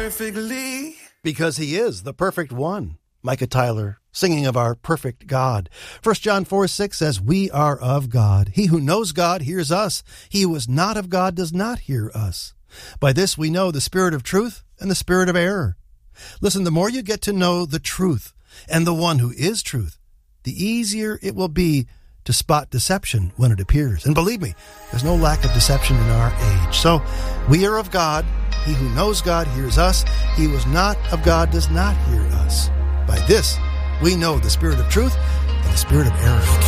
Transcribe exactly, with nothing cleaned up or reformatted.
perfectly. Because he is the perfect one. Micah Tyler, singing of our perfect God. First John four six says, we are of God. He who knows God hears us. He who is not of God does not hear us. By this we know the spirit of truth and the spirit of error. Listen, the more you get to know the truth and the one who is truth, the easier it will be to spot deception when it appears. And believe me, there's no lack of deception in our age. So we are of God. He who knows God hears us. He who is not of God does not hear us. By this, we know the spirit of truth and the spirit of error.